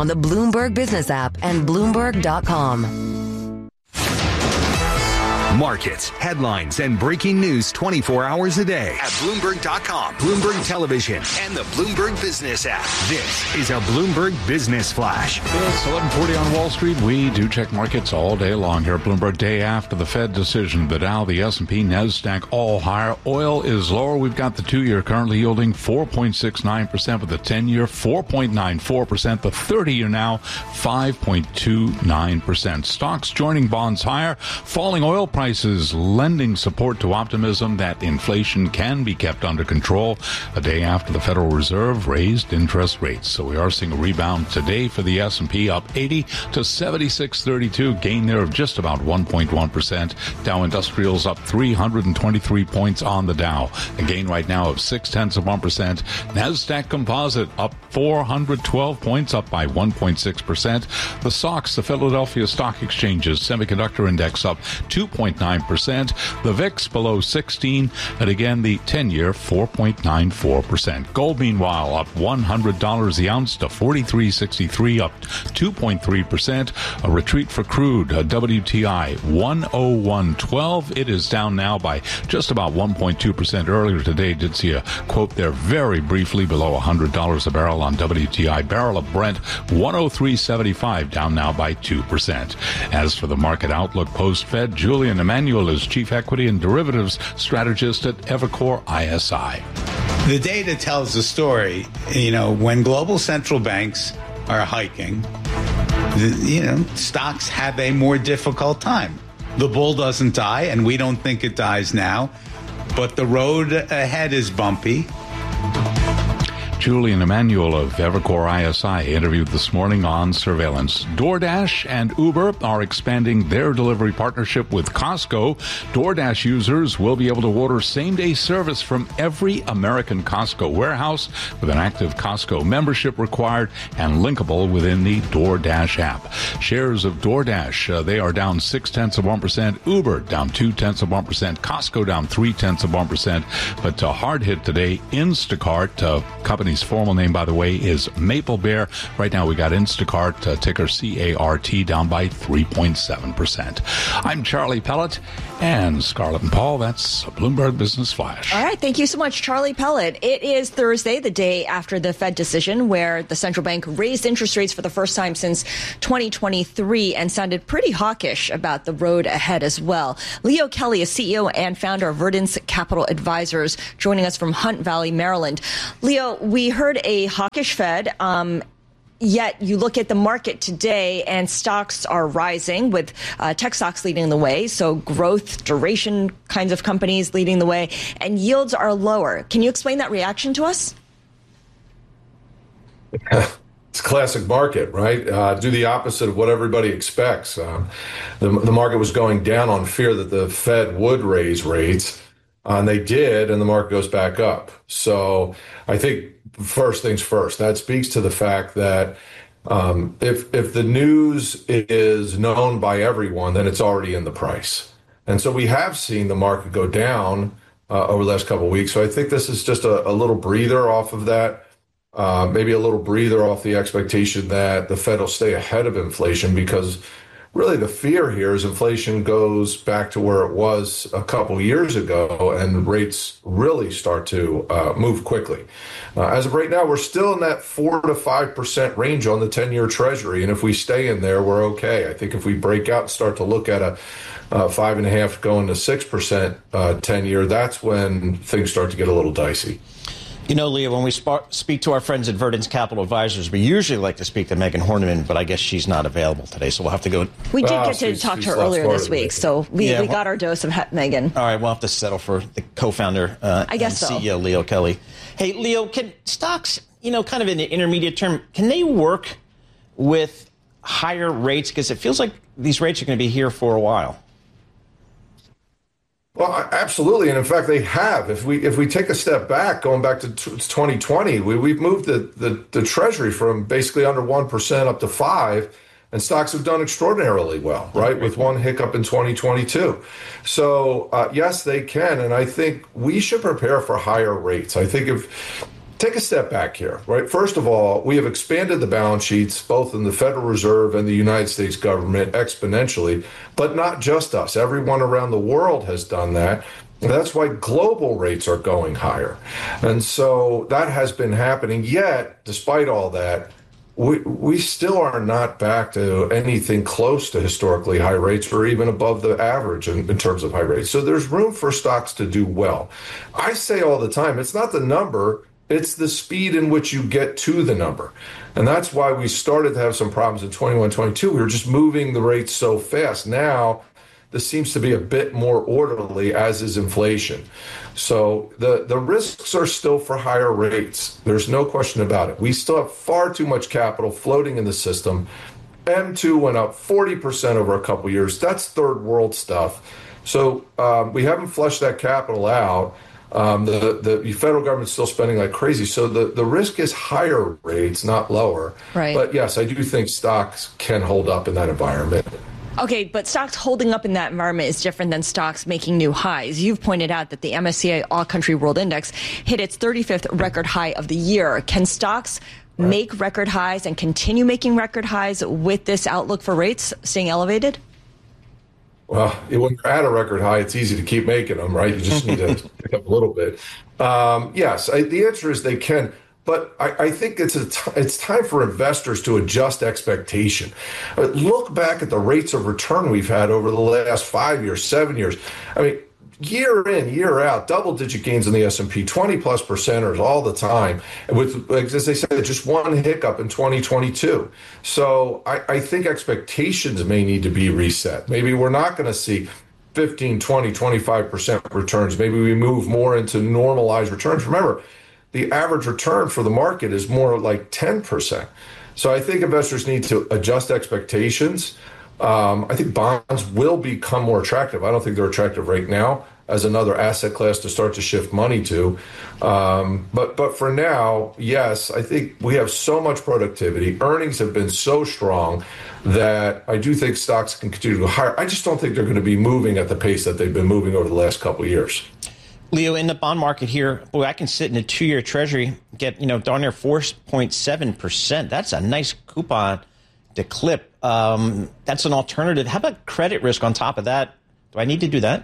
on the Bloomberg Business app and Bloomberg.com. Markets, headlines, and breaking news 24 hours a day at Bloomberg.com, Bloomberg Television, and the Bloomberg Business app. This is a Bloomberg Business Flash. It's 11:40 on Wall Street. We do check markets all day long here at Bloomberg. Day after the Fed decision, the Dow, the S&P, NASDAQ all higher. Oil is lower. We've got the 2-year currently yielding 4.69%, with the 10-year 4.94%, the 30-year now 5.29%. Stocks joining bonds higher. Falling oil prices lending support to optimism that inflation can be kept under control a day after the Federal Reserve raised interest rates. So we are seeing a rebound today for the S&P, up 80 to 76.32, gain there of just about 1.1%. Dow Industrials up 323 points on the Dow, a gain right now of 0.6%. NASDAQ Composite up 412 points, up by 1.6%. The SOX, the Philadelphia Stock Exchange's semiconductor index, up 2.9%. The VIX below 16, and again the 10-year 4.94%. Gold, meanwhile, up $100 the ounce to $43.63, up 2.3%. A retreat for crude, WTI 101.12. It is down now by just about 1.2%. Earlier today, did see a quote there very briefly below $100 a barrel on WTI. Barrel of Brent 103.75, down now by 2%. As for the market outlook post-Fed, Julian Emanuel is Chief Equity and Derivatives Strategist at Evercore ISI. The data tells the story. When global central banks are hiking, stocks have a more difficult time. The bull doesn't die, and we don't think it dies now, but the road ahead is bumpy. Julian Emanuel of Evercore ISI interviewed this morning on surveillance. DoorDash and Uber are expanding their delivery partnership with Costco. DoorDash users will be able to order same-day service from every American Costco warehouse with an active Costco membership required and linkable within the DoorDash app. Shares of DoorDash, they are down 0.6%. Uber down 0.2%. Costco down 0.3%. But hard hit today, Instacart, company's formal name, by the way, is Maple Bear. Right now we got Instacart, ticker CART, down by 3.7%. I'm Charlie Pellet, and Scarlett and Paul, that's a Bloomberg Business Flash. All right, thank you so much, Charlie Pellet. It is Thursday, the day after the Fed decision, where the central bank raised interest rates for the first time since 2023 and sounded pretty hawkish about the road ahead as well. Leo Kelly is CEO and founder of Verdence Capital Advisors, joining us from Hunt Valley, Maryland. Leo, we heard a hawkish Fed, yet you look at the market today and stocks are rising, with tech stocks leading the way, so growth, duration kinds of companies leading the way, and yields are lower. Can you explain that reaction to us? It's a classic market, right? Do the opposite of what everybody expects. The market was going down on fear that the Fed would raise rates, and they did, and the market goes back up. So I think first things first, that speaks to the fact that if the news is known by everyone, then it's already in the price. And so we have seen the market go down over the last couple of weeks. So I think this is just a little breather off of that, maybe a little breather off the expectation that the Fed will stay ahead of inflation, because really the fear here is inflation goes back to where it was a couple years ago and rates really start to move quickly. As of right now, we're still in that 4 to 5% range on the 10-year Treasury. And if we stay in there, we're okay. I think if we break out and start to look at a 5.5 going to 6% 10-year, that's when things start to get a little dicey. You know, Leah, when we speak to our friends at Verdence Capital Advisors, we usually like to speak to Megan Horniman, but I guess she's not available today, so we'll have to go. We did get to talk to her earlier this week, so we got our dose of Megan. All right, we'll have to settle for the co-founder and CEO, Leo Kelly. Hey, Leo, can stocks, kind of in the intermediate term, can they work with higher rates? Because it feels like these rates are going to be here for a while. Well, absolutely. And in fact, they have. If we take a step back, going back to 2020, we've moved the Treasury from basically under 1% up to 5%, and stocks have done extraordinarily well, right, with one hiccup in 2022. So, yes, they can. And I think we should prepare for higher rates. I think take a step back here, right? First of all, we have expanded the balance sheets, both in the Federal Reserve and the United States government exponentially, but not just us. Everyone around the world has done that. And that's why global rates are going higher. And so that has been happening. Yet, despite all that, we still are not back to anything close to historically high rates or even above the average in terms of high rates. So there's room for stocks to do well. I say all the time, it's not the number, it's the speed in which you get to the number. And that's why we started to have some problems in 21, 22. We were just moving the rates so fast. Now, this seems to be a bit more orderly, as is inflation. So the risks are still for higher rates. There's no question about it. We still have far too much capital floating in the system. M2 went up 40% over a couple years. That's third world stuff. So we haven't flushed that capital out. The federal government's still spending like crazy. So the risk is higher rates, not lower. Right. But yes, I do think stocks can hold up in that environment. Okay, but stocks holding up in that environment is different than stocks making new highs. You've pointed out that the MSCI All Country World Index hit its 35th record high of the year. Can stocks make record highs and continue making record highs with this outlook for rates staying elevated? Well, when you're at a record high, it's easy to keep making them, right? You just need to pick up a little bit. Yes, the answer is they can. But I think it's time for investors to adjust expectation. Look back at the rates of return we've had over the last 5 years, 7 years. I mean, year in, year out, double-digit gains in the S&P, 20-plus percenters all the time, with, as they said, just one hiccup in 2022. So I think expectations may need to be reset. Maybe we're not going to see 15, 20, 25% returns. Maybe we move more into normalized returns. Remember, the average return for the market is more like 10%. So I think investors need to adjust expectations. I think bonds will become more attractive. I don't think they're attractive right now as another asset class to start to shift money to. But for now, yes, I think we have so much productivity. Earnings have been so strong that I do think stocks can continue to go higher. I just don't think they're going to be moving at the pace that they've been moving over the last couple of years. Leo, in the bond market here, boy, I can sit in a 2-year treasury, get, darn near 4.7%. That's a nice coupon to clip. That's an alternative. How about credit risk on top of that? Do I need to do that?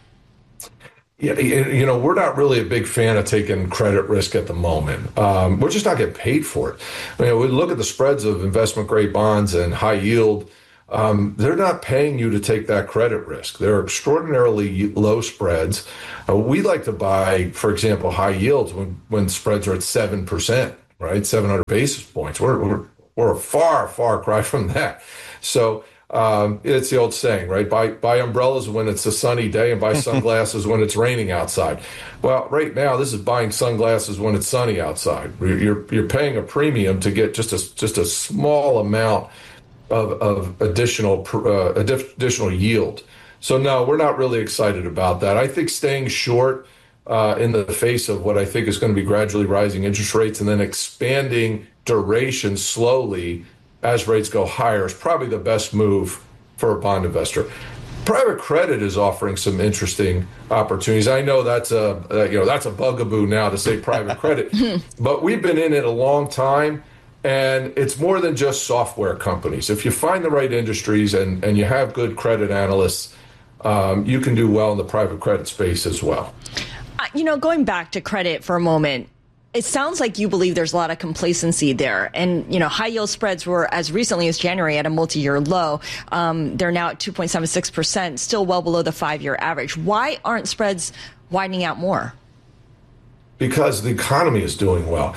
Yeah, we're not really a big fan of taking credit risk at the moment. We're just not getting paid for it. We look at the spreads of investment grade bonds and high yield. They're not paying you to take that credit risk. They're extraordinarily low spreads. We like to buy, for example, high yields when spreads are at 7%, right? 700 basis points. We're a far, far cry from that. So it's the old saying, right? Buy umbrellas when it's a sunny day and buy sunglasses when it's raining outside. Well, right now, this is buying sunglasses when it's sunny outside. You're paying a premium to get just a small amount of additional yield. So no, we're not really excited about that. I think staying short in the face of what I think is going to be gradually rising interest rates and then expanding duration slowly as rates go higher is probably the best move for a bond investor. Private credit is offering some interesting opportunities. I know that's a bugaboo now to say private credit, but we've been in it a long time. And it's more than just software companies. If you find the right industries and you have good credit analysts, you can do well in the private credit space as well. Going back to credit for a moment, it sounds like you believe there's a lot of complacency there. And, high yield spreads were as recently as January at a multi-year low. They're now at 2.76%, still well below the 5-year average. Why aren't spreads widening out more? Because the economy is doing well.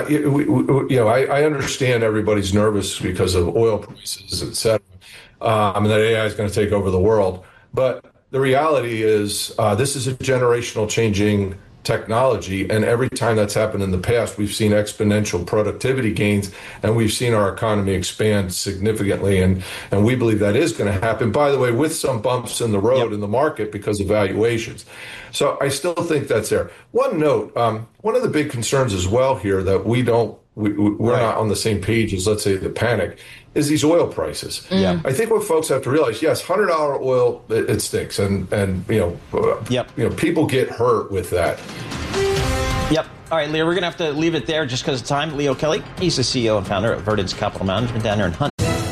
I understand everybody's nervous because of oil prices, et cetera, and that AI is going to take over the world. But the reality is this is a generational changing technology. And every time that's happened in the past, we've seen exponential productivity gains and we've seen our economy expand significantly. And we believe that is going to happen, by the way, with some bumps in the road in the market because of valuations. So I still think that's there. One note, one of the big concerns as well here that we're not on the same page as, let's say, the panic is these oil prices. Yeah. I think what folks have to realize, yes, $100 oil, it stinks. And people get hurt with that. Yep. All right, Leo, we're going to have to leave it there just because of time. Leo Kelly, he's the CEO and founder of Verdance Capital Management down here in Hunt.